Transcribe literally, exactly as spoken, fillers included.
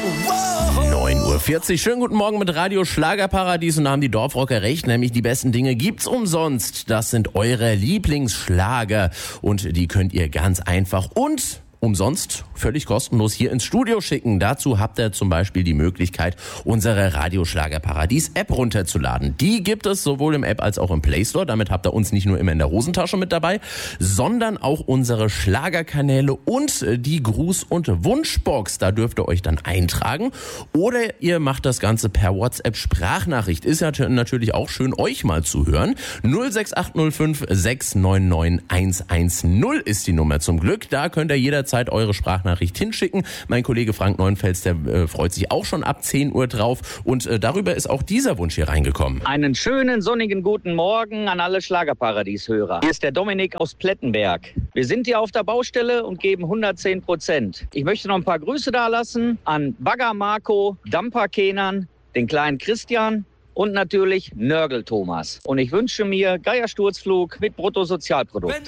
neun Uhr vierzig. Schönen guten Morgen mit Radio Schlagerparadies. Und da haben die Dorfrocker recht, nämlich die besten Dinge gibt's umsonst. Das sind eure Lieblingsschlager und die könnt ihr ganz einfach und umsonst, völlig kostenlos hier ins Studio schicken. Dazu habt ihr zum Beispiel die Möglichkeit, unsere Radio Schlagerparadies App runterzuladen. Die gibt es sowohl im App als auch im Play Store. Damit habt ihr uns nicht nur immer in der Hosentasche mit dabei, sondern auch unsere Schlagerkanäle und die Gruß- und Wunschbox. Da dürft ihr euch dann eintragen. Oder ihr macht das Ganze per WhatsApp-Sprachnachricht. Ist ja natürlich auch schön, euch mal zu hören. null sechs acht null fünf sechs neun neun eins eins null ist die Nummer zum Glück. Da könnt ihr jederzeit eure Sprachnachricht hinschicken. Mein Kollege Frank Neuenfels, der äh, freut sich auch schon ab zehn Uhr drauf. Und äh, darüber ist auch dieser Wunsch hier reingekommen. Einen schönen, sonnigen guten Morgen an alle Schlagerparadies-Hörer. Hier ist der Dominik aus Plettenberg. Wir sind hier auf der Baustelle und geben hundertzehn Prozent. Ich möchte noch ein paar Grüße dalassen an Bagger Marco, Damper Kenan, den kleinen Christian und natürlich Nörgel Thomas. Und ich wünsche mir Geiersturzflug mit Bruttosozialprodukt.